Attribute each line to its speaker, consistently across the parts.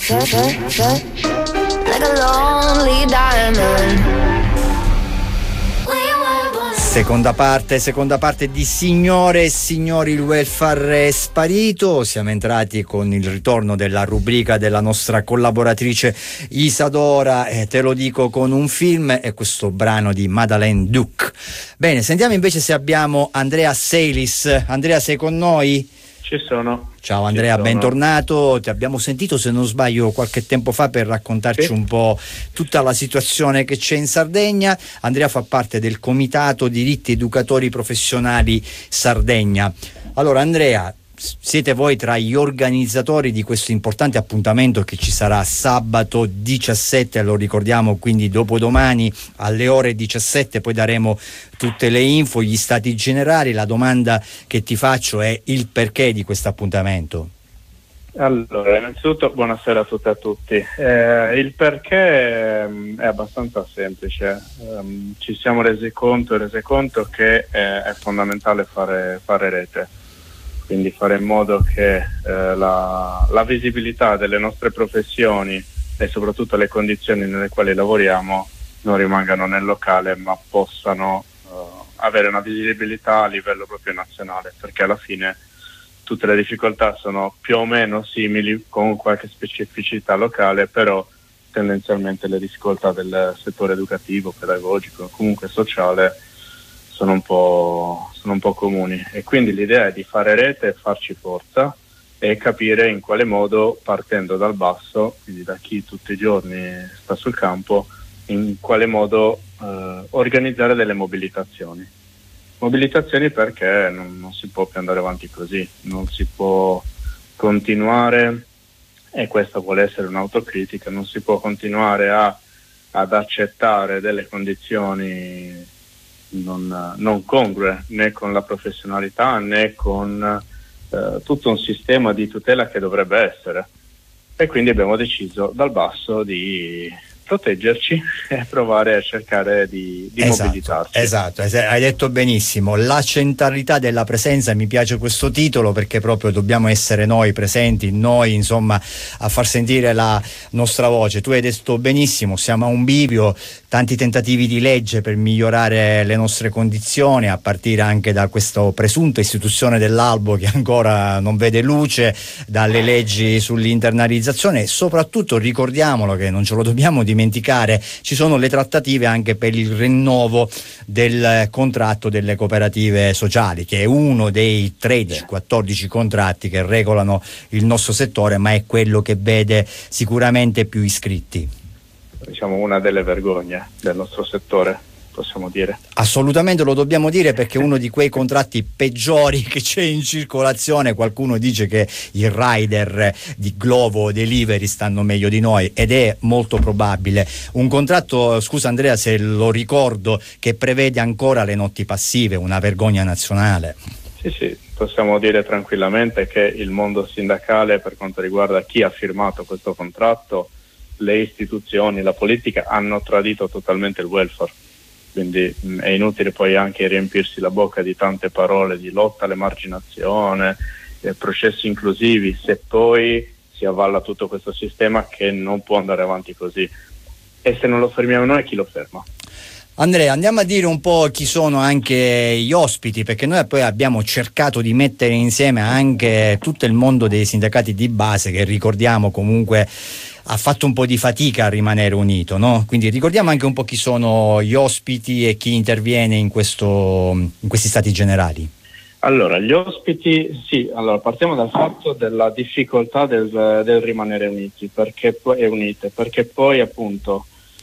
Speaker 1: like a lonely diamond.
Speaker 2: Seconda parte di Signore e Signori, il welfare è sparito. Siamo entrati con il ritorno della rubrica della nostra collaboratrice Isadora, te lo dico con un film, e questo brano di Madeleine Duke. Bene, sentiamo invece se abbiamo Andrea Seilis. Andrea, sei con noi?
Speaker 3: Ci sono.
Speaker 2: Ciao Andrea, bentornato. Ti abbiamo sentito, se non sbaglio, qualche tempo fa per raccontarci un po' tutta la situazione che c'è in Sardegna. Andrea fa parte del Comitato Diritti Educatori Professionali Sardegna. Allora Andrea, siete voi tra gli organizzatori di questo importante appuntamento che ci sarà sabato 17, lo ricordiamo, quindi dopodomani alle ore 17, poi daremo tutte le info, gli stati generali. La domanda che ti faccio è il perché di questo appuntamento.
Speaker 3: Allora, innanzitutto buonasera a tutte e a tutti. Il perché è abbastanza semplice. Ci siamo resi conto che è fondamentale fare rete. Quindi fare in modo che la visibilità delle nostre professioni e soprattutto le condizioni nelle quali lavoriamo non rimangano nel locale, ma possano avere una visibilità a livello proprio nazionale, perché alla fine tutte le difficoltà sono più o meno simili, con qualche specificità locale, però tendenzialmente le difficoltà del settore educativo, pedagogico, comunque sociale sono un po' comuni, e quindi l'idea è di fare rete, farci forza e capire in quale modo, partendo dal basso, quindi da chi tutti i giorni sta sul campo, in quale modo organizzare delle mobilitazioni perché non si può più andare avanti così, non si può continuare, e questa vuole essere un'autocritica, non si può continuare ad accettare delle condizioni non congrue né con la professionalità né con tutto un sistema di tutela che dovrebbe essere, e quindi abbiamo deciso dal basso di proteggerci e provare a cercare di mobilitarci.
Speaker 2: Esatto, hai detto benissimo, la centralità della presenza. Mi piace questo titolo perché proprio dobbiamo essere noi presenti, noi insomma a far sentire la nostra voce. Tu hai detto benissimo, siamo a un bivio, tanti tentativi di legge per migliorare le nostre condizioni, a partire anche da questa presunta istituzione dell'albo che ancora non vede luce, dalle leggi sull'internalizzazione, e soprattutto ricordiamolo, che non ce lo dobbiamo dimenticare, ci sono le trattative anche per il rinnovo del contratto delle cooperative sociali, che è uno dei 13-14 contratti che regolano il nostro settore, ma è quello che vede sicuramente più iscritti.
Speaker 3: Diciamo una delle vergogne del nostro settore, possiamo dire.
Speaker 2: Assolutamente, lo dobbiamo dire, perché è uno di quei contratti peggiori che c'è in circolazione. Qualcuno dice che i rider di Glovo Delivery stanno meglio di noi, ed è molto probabile. Un contratto, scusa Andrea se lo ricordo, che prevede ancora le notti passive, una vergogna nazionale.
Speaker 3: Sì, possiamo dire tranquillamente che il mondo sindacale, per quanto riguarda chi ha firmato questo contratto, le istituzioni, la politica hanno tradito totalmente il welfare. Quindi è inutile poi anche riempirsi la bocca di tante parole di lotta all'emarginazione, processi inclusivi, se poi si avvalla tutto questo sistema che non può andare avanti così. E se non lo fermiamo noi, chi lo ferma?
Speaker 2: Andrea, andiamo a dire un po' chi sono anche gli ospiti, perché noi poi abbiamo cercato di mettere insieme anche tutto il mondo dei sindacati di base, che ricordiamo comunque ha fatto un po' di fatica a rimanere unito, no? Quindi ricordiamo anche un po' chi sono gli ospiti e chi interviene in questi stati generali.
Speaker 3: Allora, gli ospiti, partiamo dal fatto della difficoltà del rimanere uniti, perché poi appunto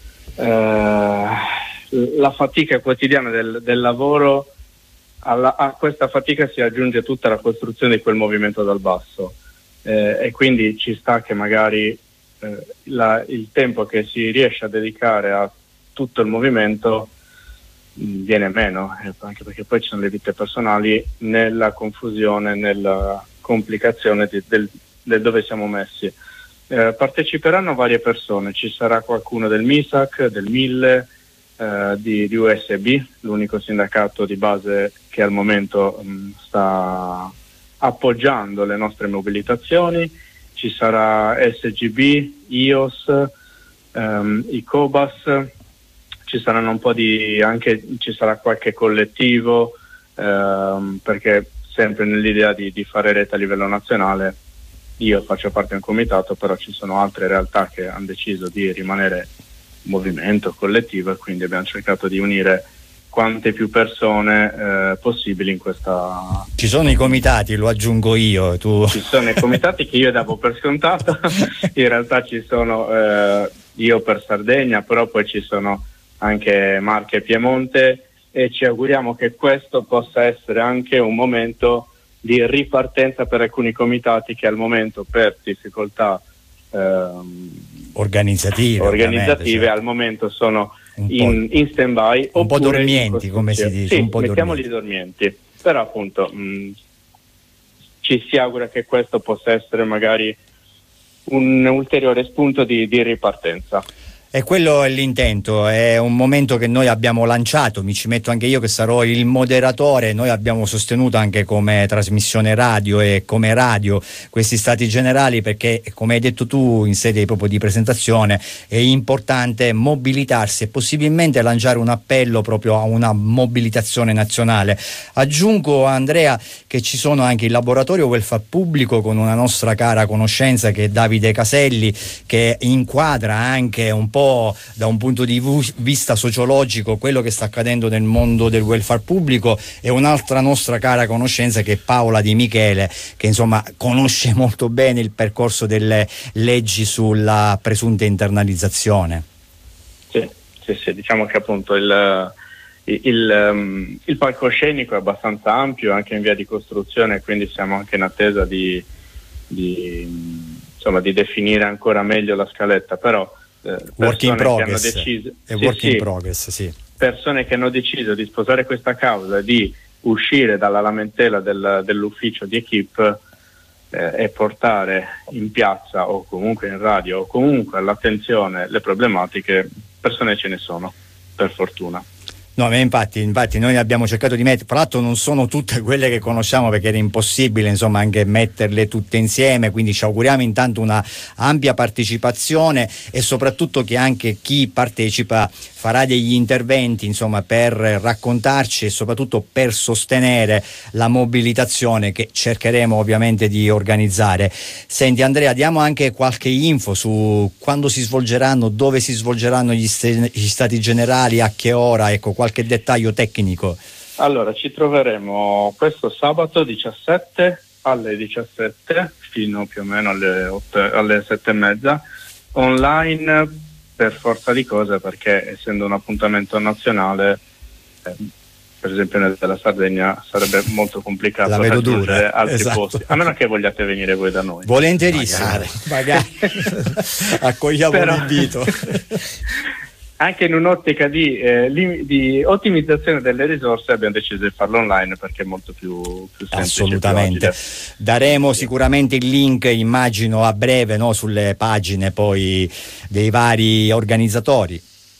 Speaker 3: la fatica quotidiana del lavoro, a questa fatica si aggiunge tutta la costruzione di quel movimento dal basso, e quindi ci sta che magari il tempo che si riesce a dedicare a tutto il movimento viene meno, anche perché poi ci sono le vite personali nella confusione, nella complicazione del dove siamo messi. Parteciperanno varie persone, ci sarà qualcuno del MISAC, del Mille, di USB, l'unico sindacato di base che al momento sta appoggiando le nostre mobilitazioni, ci sarà SGB, IOS, ICOBAS, ci saranno un po' ci sarà qualche collettivo, perché sempre nell'idea di fare rete a livello nazionale. Io faccio parte di un comitato, però ci sono altre realtà che hanno deciso di rimanere movimento collettivo, e quindi abbiamo cercato di unire quante più persone possibili in questa...
Speaker 2: Ci sono i comitati, lo aggiungo io.
Speaker 3: Ci sono i comitati che io davo per scontato, in realtà ci sono io per Sardegna, però poi ci sono anche Marche e Piemonte, e ci auguriamo che questo possa essere anche un momento di ripartenza per alcuni comitati che al momento per difficoltà organizzative al momento sono in stand-by,
Speaker 2: un po' dormienti, come si dice.
Speaker 3: Sì,
Speaker 2: un po'
Speaker 3: mettiamoli dormienti, però appunto ci si augura che questo possa essere magari un ulteriore spunto di ripartenza.
Speaker 2: E quello è l'intento, è un momento che noi abbiamo lanciato, mi ci metto anche io che sarò il moderatore. Noi abbiamo sostenuto anche come trasmissione radio e come radio questi stati generali, perché come hai detto tu in sede proprio di presentazione è importante mobilitarsi e possibilmente lanciare un appello proprio a una mobilitazione nazionale. Aggiungo, Andrea, che ci sono anche il laboratorio welfare pubblico con una nostra cara conoscenza che è Davide Caselli, che inquadra anche un po' da un punto di vista sociologico quello che sta accadendo nel mondo del welfare pubblico, e un'altra nostra cara conoscenza che è Paola Di Michele, che insomma conosce molto bene il percorso delle leggi sulla presunta internalizzazione. Sì,
Speaker 3: diciamo che appunto il palcoscenico è abbastanza ampio, anche in via di costruzione, quindi siamo anche in attesa di definire ancora meglio la scaletta, però
Speaker 2: work in progress, sì.
Speaker 3: Persone che hanno deciso di sposare questa causa, di uscire dalla lamentela dell'ufficio di Equipe e portare in piazza o comunque in radio o comunque all'attenzione le problematiche, persone ce ne sono, per fortuna.
Speaker 2: No, ma infatti noi abbiamo cercato di mettere, tra l'altro non sono tutte quelle che conosciamo perché era impossibile insomma anche metterle tutte insieme, quindi ci auguriamo intanto una ampia partecipazione e soprattutto che anche chi partecipa farà degli interventi insomma per raccontarci e soprattutto per sostenere la mobilitazione che cercheremo ovviamente di organizzare. Senti Andrea, diamo anche qualche info su quando si svolgeranno, dove si svolgeranno gli stati generali, a che ora, ecco qualche dettaglio tecnico.
Speaker 3: Allora, ci troveremo questo sabato 17 alle 17 fino più o meno alle 7:30 online, per forza di cose, perché essendo un appuntamento nazionale per esempio nella Sardegna sarebbe molto complicato raggiungere altri posti, a meno che vogliate venire voi da noi.
Speaker 2: Volentierissimo, magari. Accogliamo l'invito.
Speaker 3: Anche in un'ottica di ottimizzazione delle risorse abbiamo deciso di farlo online perché è molto più semplice.
Speaker 2: Assolutamente. Daremo sicuramente il link, immagino a breve, no, sulle pagine poi dei vari organizzatori.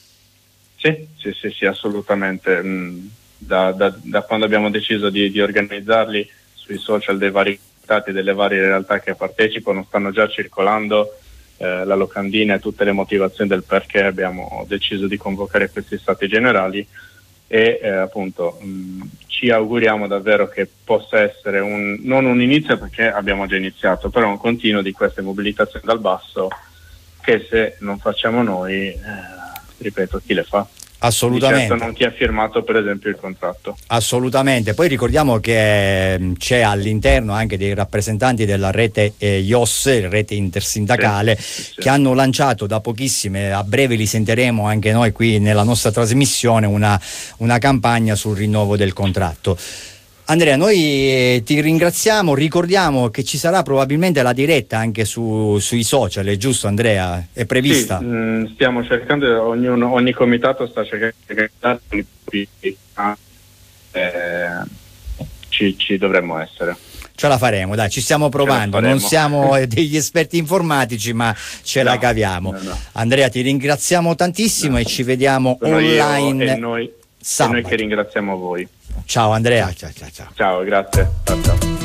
Speaker 3: Sì, assolutamente. Da quando abbiamo deciso di organizzarli sui social dei vari stati, delle varie realtà che partecipano, stanno già circolando la locandina e tutte le motivazioni del perché abbiamo deciso di convocare questi stati generali e appunto ci auguriamo davvero che possa essere non un inizio, perché abbiamo già iniziato, però un continuo di queste mobilitazioni dal basso che se non facciamo noi, ripeto, chi le fa?
Speaker 2: Assolutamente.
Speaker 3: Di certo non chi ha firmato per esempio il contratto.
Speaker 2: Assolutamente. Poi ricordiamo che c'è all'interno anche dei rappresentanti della rete IOS, rete intersindacale, che hanno lanciato da pochissime, a breve li sentiremo anche noi qui nella nostra trasmissione, una campagna sul rinnovo del contratto. Andrea, noi ti ringraziamo, ricordiamo che ci sarà probabilmente la diretta anche sui social, è giusto Andrea? È prevista?
Speaker 3: Sì, stiamo cercando, ogni comitato sta cercando ci dovremmo essere.
Speaker 2: Ce la faremo, dai, ci stiamo provando, non siamo degli esperti informatici ma la caviamo. No. Andrea, ti ringraziamo tantissimo e ci vediamo online.
Speaker 3: E noi che ringraziamo voi.
Speaker 2: Ciao Andrea.
Speaker 3: Ciao, grazie. Ciao.